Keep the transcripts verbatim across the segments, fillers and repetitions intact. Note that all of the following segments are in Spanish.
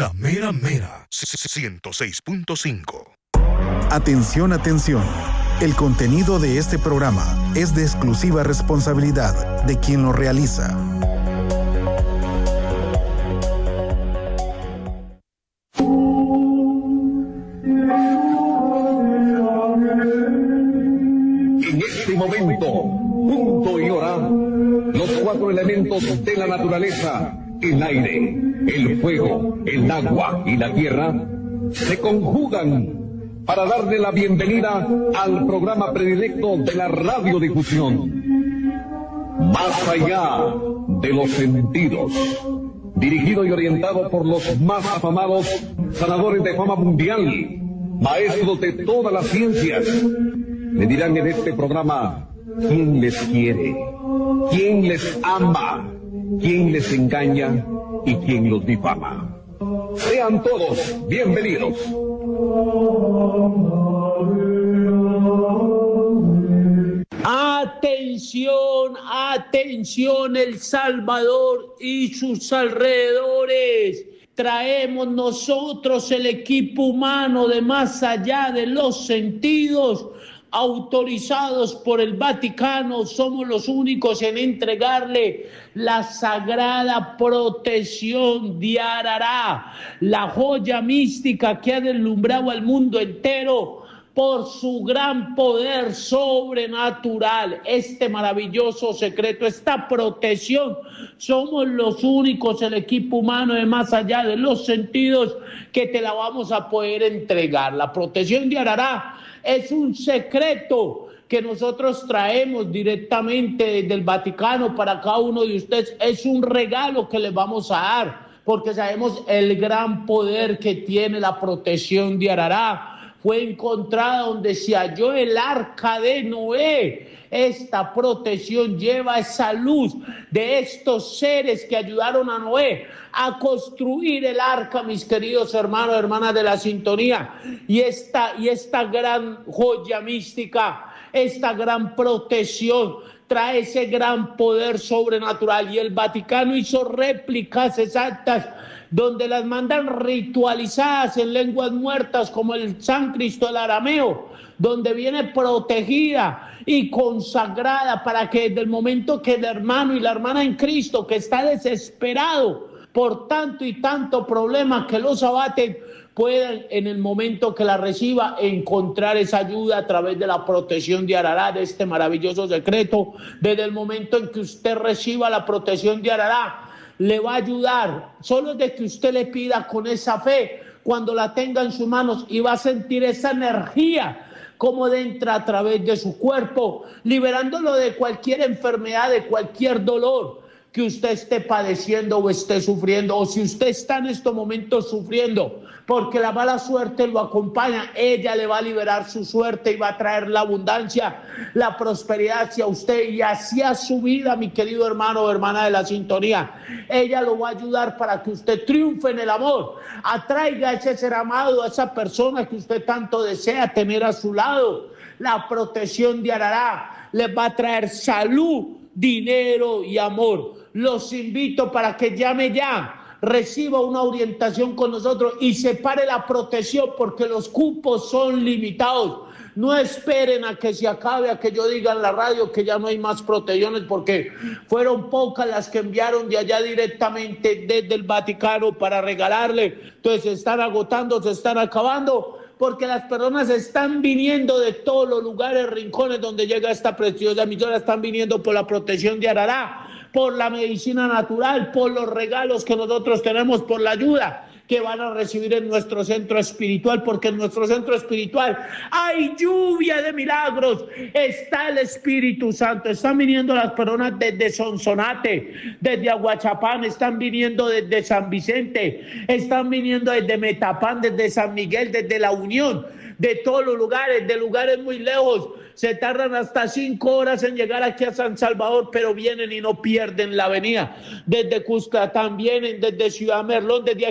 La mera mera, ciento seis punto cinco. Atención, atención. El contenido de este programa es de exclusiva responsabilidad de quien lo realiza. En este momento, punto y hora, los cuatro elementos de la naturaleza, el aire, el fuego, el agua y la tierra, se conjugan para darle la bienvenida al programa predilecto de la radiodifusión. Más allá de los sentidos, dirigido y orientado por los más afamados sanadores de fama mundial, maestros de todas las ciencias. Le dirán en este programa quién les quiere, quién les ama, quién les engaña y quién los difama. Sean todos bienvenidos. Atención, atención, El Salvador y sus alrededores. Traemos nosotros el equipo humano de más allá de los sentidos, autorizados por el Vaticano. Somos los únicos en entregarle la sagrada protección de Arará, la joya mística que ha deslumbrado al mundo entero por su gran poder sobrenatural. Este maravilloso secreto, esta protección, somos los únicos, el equipo humano de más allá de los sentidos, que te la vamos a poder entregar. La protección de Arará es un secreto que nosotros traemos directamente desde el Vaticano para cada uno de ustedes. Es un regalo que les vamos a dar, porque sabemos el gran poder que tiene la protección de Arará. Fue encontrada donde se halló el arca de Noé. Esta protección lleva esa luz de estos seres que ayudaron a Noé a construir el arca, mis queridos hermanos, hermanas de la sintonía. Y esta, y esta gran joya mística, esta gran protección, trae ese gran poder sobrenatural. Y el Vaticano hizo réplicas exactas donde las mandan ritualizadas en lenguas muertas como el sánscrito, el arameo, donde viene protegida y consagrada para que desde el momento que el hermano y la hermana en Cristo, que está desesperado por tanto y tanto problema que los abaten, puedan en el momento que la reciba encontrar esa ayuda a través de la protección de Arará, de este maravilloso secreto. Desde el momento en que usted reciba la protección de Arará, le va a ayudar, solo de que usted le pida con esa fe, cuando la tenga en sus manos, y va a sentir esa energía como entra a través de su cuerpo, liberándolo de cualquier enfermedad, de cualquier dolor que usted esté padeciendo o esté sufriendo, o si usted está en estos momentos sufriendo porque la mala suerte lo acompaña, ella le va a liberar su suerte y va a traer la abundancia, la prosperidad hacia usted y hacia su vida, mi querido hermano o hermana de la sintonía. Ella lo va a ayudar para que usted triunfe en el amor, atraiga a ese ser amado, a esa persona que usted tanto desea tener a su lado. La protección de Arará les va a traer salud, dinero y amor. Los invito para que llame ya, reciba una orientación con nosotros y separe la protección, porque los cupos son limitados. No esperen a que se acabe, a que yo diga en la radio que ya no hay más protecciones, porque fueron pocas las que enviaron de allá directamente desde el Vaticano para regalarle. Entonces se están agotando, se están acabando, porque las personas están viniendo de todos los lugares, rincones donde llega esta preciosa emisora, están viniendo por la protección de Arará, por la medicina natural, por los regalos que nosotros tenemos, por la ayuda que van a recibir en nuestro centro espiritual, porque en nuestro centro espiritual hay lluvia de milagros, está el Espíritu Santo, están viniendo las personas desde Sonsonate, desde Aguachapán, están viniendo desde San Vicente, están viniendo desde Metapán, desde San Miguel, desde La Unión, de todos los lugares, de lugares muy lejos. Se tardan hasta cinco horas en llegar aquí a San Salvador, pero vienen y no pierden la avenida. Desde Cuscatán vienen, desde Ciudad Merlón, desde aquí mismo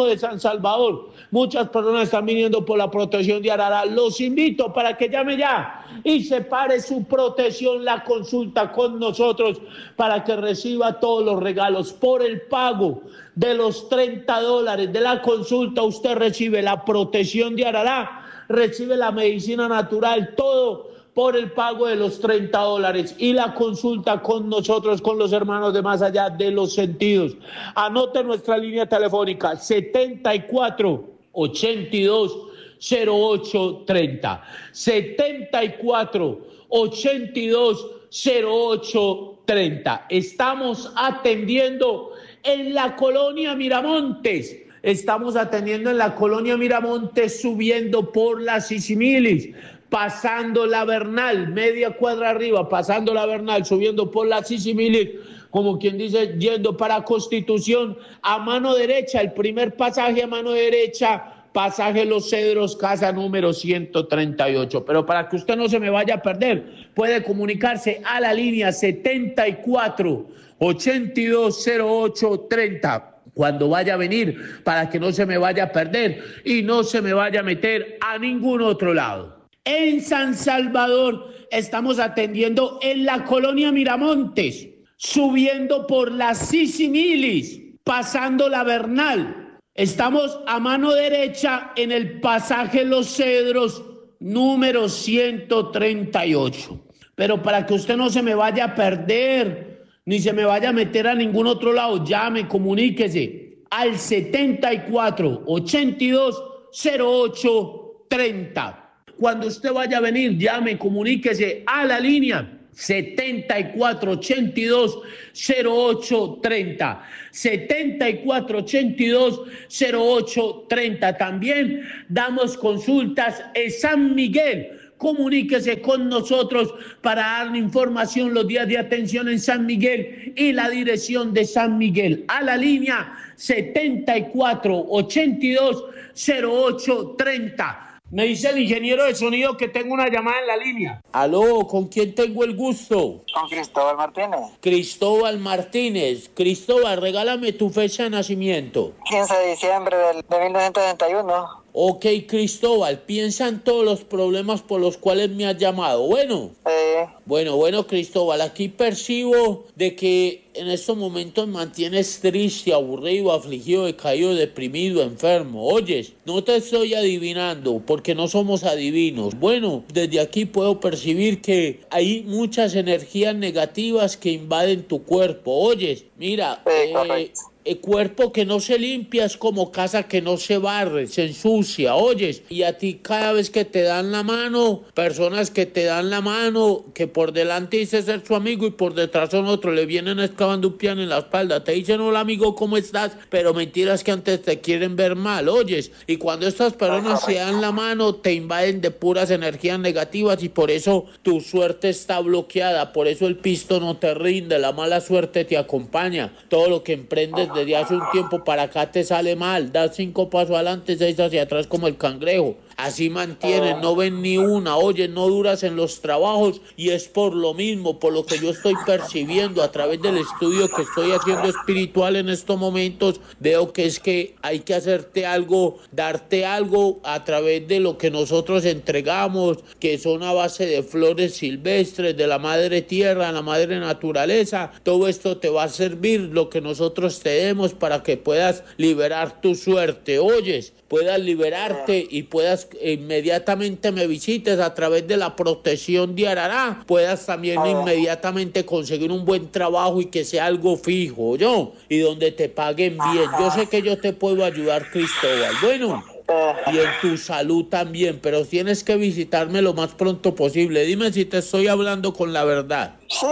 mismo de San Salvador. Muchas personas están viniendo por la protección de Arará. Los invito para que llame ya y separe su protección, la consulta con nosotros para que reciba todos los regalos. Por el pago de los treinta dólares de la consulta, usted recibe la protección de Arará, recibe la medicina natural, todo por el pago de los treinta dólares y la consulta con nosotros, con los hermanos de Más Allá de los Sentidos. Anote nuestra línea telefónica setenta y cuatro, ochenta y dos, cero ocho treinta. setenta y cuatro, ochenta y dos, cero ocho treinta. Estamos atendiendo en la colonia Miramontes. Estamos atendiendo en la colonia Miramontes, subiendo por la Sisimilis, pasando la Bernal, media cuadra arriba, pasando la Bernal, subiendo por la Sisimilis, como quien dice, yendo para Constitución, a mano derecha, el primer pasaje a mano derecha, pasaje Los Cedros, casa número ciento treinta y ocho. Pero para que usted no se me vaya a perder, puede comunicarse a la línea setenta y cuatro, ochenta y dos, cero ocho treinta. Cuando vaya a venir, para que no se me vaya a perder y no se me vaya a meter a ningún otro lado. En San Salvador estamos atendiendo en la colonia Miramontes, subiendo por la Sisimilis, pasando la Bernal. Estamos a mano derecha en el pasaje Los Cedros, número ciento treinta y ocho. Pero para que usted no se me vaya a perder, ni se me vaya a meter a ningún otro lado, llame, comuníquese al setenta y cuatro, ochenta y dos, cero ocho treinta. Cuando usted vaya a venir, llame, comuníquese a la línea setenta y cuatro, ochenta y dos, cero ocho treinta. setenta y cuatro, ochenta y dos, cero ocho treinta. También damos consultas en San Miguel. Comuníquese con nosotros para darle información los días de atención en San Miguel y la dirección de San Miguel. A la línea setenta y cuatro, ochenta y dos, cero ocho treinta. Me dice el ingeniero de sonido que tengo una llamada en la línea. Aló, ¿con quién tengo el gusto? Con Cristóbal Martínez. Cristóbal Martínez. Cristóbal, regálame tu fecha de nacimiento. quince de diciembre del, de mil novecientos setenta y uno. Ok, Cristóbal, piensa en todos los problemas por los cuales me has llamado. Bueno. Sí. Bueno, bueno, Cristóbal, aquí percibo de que en estos momentos mantienes triste, aburrido, afligido, decaído, deprimido, enfermo. Oyes, no te estoy adivinando porque no somos adivinos. Bueno, desde aquí puedo percibir que hay muchas energías negativas que invaden tu cuerpo. Oyes, mira, sí, eh, correcto. El cuerpo que no se limpia es como casa que no se barre, se ensucia, oyes. Y a ti cada vez que te dan la mano, personas que te dan la mano, que por delante dice ser su amigo y por detrás son otros, le vienen excavando un piano en la espalda. Te dicen, hola amigo, ¿cómo estás? Pero mentiras que antes te quieren ver mal, oyes. Y cuando estas personas se dan la mano, te invaden de puras energías negativas y por eso tu suerte está bloqueada. Por eso el pisto no te rinde, la mala suerte te acompaña. Todo lo que emprendes desde hace un tiempo para acá te sale mal, das cinco pasos adelante, seis hacia atrás como el cangrejo. Así mantienen, no ven ni una, oye, no duras en los trabajos y es por lo mismo, por lo que yo estoy percibiendo a través del estudio que estoy haciendo espiritual en estos momentos, veo que es que hay que hacerte algo, darte algo a través de lo que nosotros entregamos, que son a base de flores silvestres, de la madre tierra, la madre naturaleza. Todo esto te va a servir, lo que nosotros te demos, para que puedas liberar tu suerte, oyes, puedas liberarte y puedas inmediatamente me visites a través de la protección de Arará, puedas también inmediatamente conseguir un buen trabajo y que sea algo fijo, ¿yo? Y donde te paguen bien. Yo sé que yo te puedo ayudar, Cristóbal. Bueno, y en tu salud también, pero tienes que visitarme lo más pronto posible. Dime si te estoy hablando con la verdad. Sí.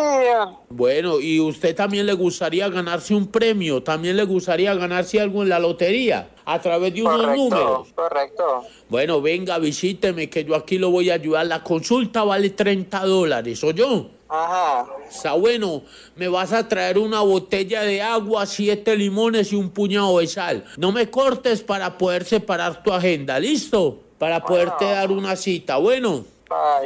Bueno, ¿y usted también le gustaría ganarse un premio? ¿También le gustaría ganarse algo en la lotería? A través de unos Correcto, números. Correcto. Bueno, venga, visíteme que yo aquí lo voy a ayudar. La consulta vale treinta dólares, ¿oyó? Ajá. Está bueno, me vas a traer una botella de agua, siete limones y un puñado de sal. No me cortes para poder separar tu agenda, ¿listo? Para poderte dar una cita, bueno. Bye.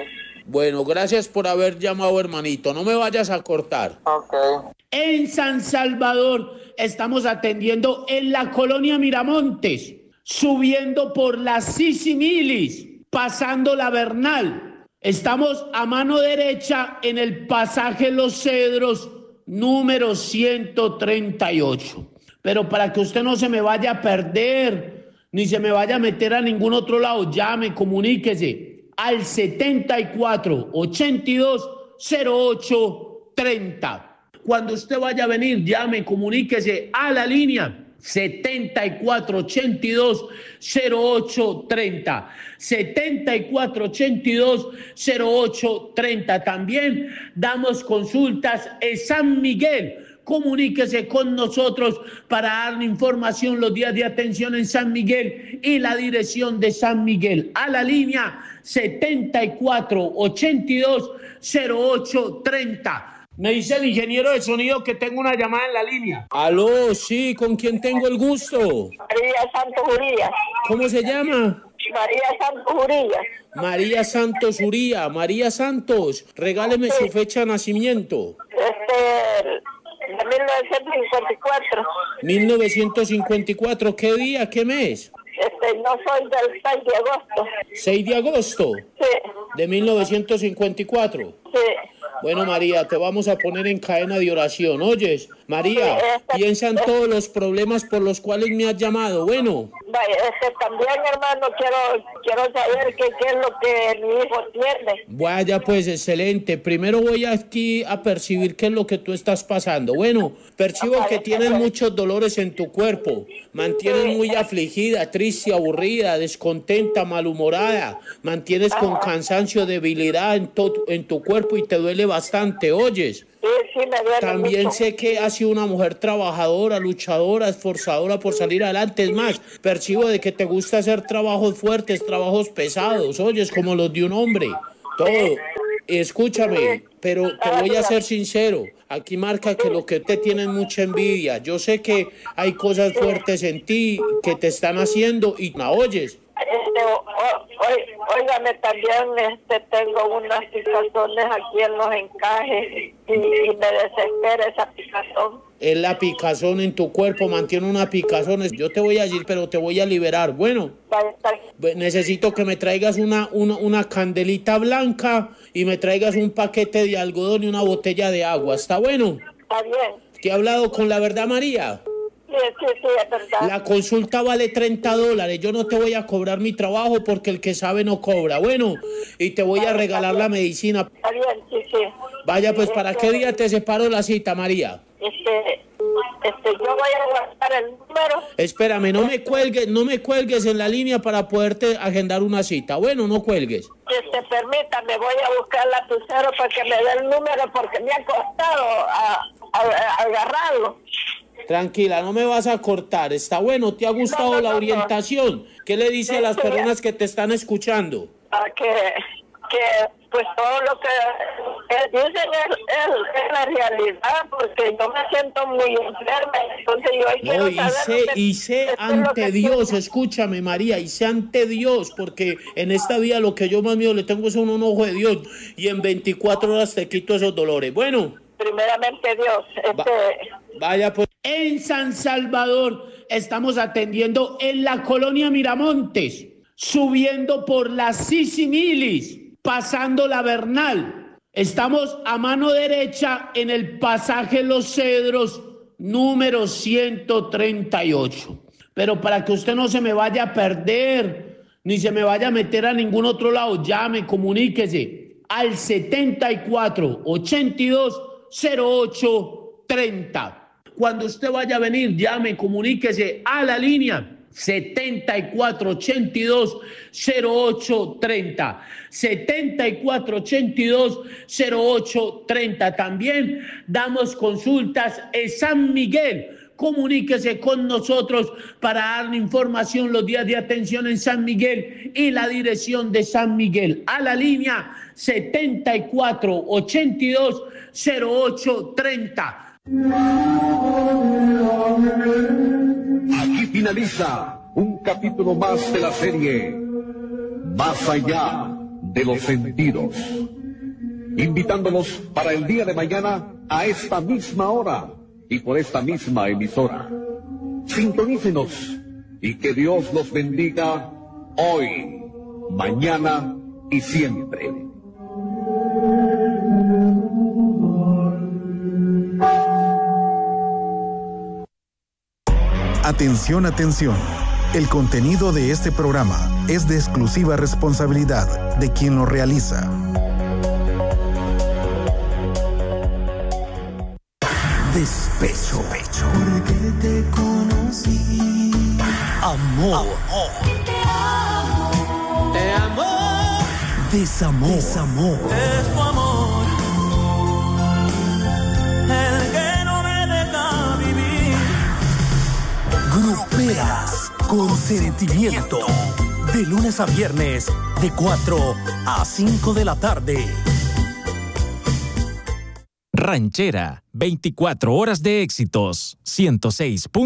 Bueno, gracias por haber llamado, hermanito. No me vayas a cortar. Ok. En San Salvador estamos atendiendo en la colonia Miramontes, subiendo por la Sisimilis, pasando la Bernal. Estamos a mano derecha en el pasaje Los Cedros, número ciento treinta y ocho. Pero para que usted no se me vaya a perder, ni se me vaya a meter a ningún otro lado, llame, comuníquese al setenta y cuatro, ochenta y dos, cero ocho, treinta. Cuando usted vaya a venir, llame, comuníquese a la línea setenta y cuatro, ochenta y dos, cero ocho, treinta. setenta y cuatro, ochenta y dos, cero ocho, treinta. También damos consultas en San Miguel. Comuníquese con nosotros para darle información los días de atención en San Miguel y la dirección de San Miguel. A la línea setenta y cuatro, ochenta y dos, cero ocho, treinta. Me dice el ingeniero de sonido que tengo una llamada en la línea. Aló, sí, ¿con quién tengo el gusto? María Santos Urías. ¿Cómo se llama? María Santos Urías. María Santos Uría. María Santos, regáleme sí. su fecha de nacimiento. Este, de mil novecientos cincuenta y cuatro. mil novecientos cincuenta y cuatro, ¿qué día, qué mes? Este, no soy del seis de agosto. ¿seis de agosto? Sí. ¿De mil novecientos cincuenta y cuatro? Sí. Bueno, María, te vamos a poner en cadena de oración. ¿Oyes? María, sí, este, piensa en este, todos los problemas por los cuales me has llamado. Bueno. Este, también, hermano, quiero, quiero saber qué, qué es lo que mi hijo tiene. Vaya, pues, excelente. Primero voy aquí a percibir qué es lo que tú estás pasando. Bueno, percibo Ajá, que este, tienes pues, muchos dolores en tu cuerpo. Mantienes sí, muy afligida, triste, aburrida, descontenta, malhumorada. Mantienes ajá. con cansancio, debilidad en, to- en tu cuerpo y te duele bastante. ¿Oyes? Sí, sí, me duele También mucho. sé que has sido una mujer trabajadora, luchadora, esforzadora por salir adelante. Es más, percibo de que te gusta hacer trabajos fuertes, trabajos pesados, oyes, como los de un hombre. Todo. Escúchame, pero te voy a ser sincero. Aquí marca que lo que te tiene es mucha envidia. Yo sé que hay cosas fuertes en ti que te están haciendo y me oyes. Este, o, o, óigame, también este, tengo unas picazones aquí en los encajes y, y me desespera esa picazón. Es la picazón en tu cuerpo, mantiene una picazón. Yo te voy a decir, pero te voy a liberar. Bueno, necesito que me traigas una, una, una candelita blanca y me traigas un paquete de algodón y una botella de agua. ¿Está bueno? Está bien. ¿Te he hablado con la verdad, María? Sí, sí, sí, es verdad. La consulta vale treinta dólares. Yo no te voy a cobrar mi trabajo porque el que sabe no cobra. Bueno, y te voy a regalar la medicina. Está bien, sí, sí. Vaya, pues, ¿para Este, qué día te separo la cita, María? Este, este, yo voy a guardar el número. Espérame, no me cuelgues, no me cuelgues en la línea para poderte agendar una cita. Bueno, no cuelgues. Este, permítame, voy a buscar el lapicero para que me dé el número porque me ha costado a, a, a agarrarlo. Tranquila, no me vas a cortar. Está bueno, ¿te ha gustado No, no, la no, orientación? ¿Qué le dice a las Sí, personas que te están escuchando? A que, que pues todo lo que eh, dicen es, es, es la realidad, porque yo me siento muy enferma, entonces yo quiero No, y saber sé, lo que- y sé esto es lo ante que Dios, quiero. escúchame, María, y sé ante Dios, porque en esta vida lo que yo más miedo le tengo es un ojo de Dios, y en veinticuatro horas te quito esos dolores. Bueno. Primeramente Dios, este... Va, vaya pues. En San Salvador estamos atendiendo en la colonia Miramontes, subiendo por la Sisimilis, pasando la Bernal. Estamos a mano derecha en el pasaje Los Cedros, número ciento treinta y ocho. Pero para que usted no se me vaya a perder, ni se me vaya a meter a ningún otro lado, llame, comuníquese al setenta y cuatro, ochenta y dos, cero ocho, treinta. Cuando usted vaya a venir, llame, comuníquese a la línea setenta y cuatro, ochenta y dos, cero ocho, treinta. setenta y cuatro, ochenta y dos, cero ocho, treinta. También damos consultas en San Miguel. Comuníquese con nosotros para darle información los días de atención en San Miguel y la dirección de San Miguel. A la línea setenta y cuatro, ochenta y dos, cero ocho, treinta. Aquí finaliza un capítulo más de la serie Más allá de los sentidos. Invitándolos para el día de mañana a esta misma hora y por esta misma emisora. Sintonícenos y que Dios los bendiga hoy, mañana y siempre. Atención, atención. El contenido de este programa es de exclusiva responsabilidad de quien lo realiza. Despecho. Porque te conocí. Amor. Amor. Te amo. Te amo. Desamor. Desamor. Es tu amor el que no me deja vivir. Gruperas con sentimiento. De lunes a viernes, de cuatro a cinco de la tarde. Ranchera, veinticuatro horas de éxitos, ciento seis.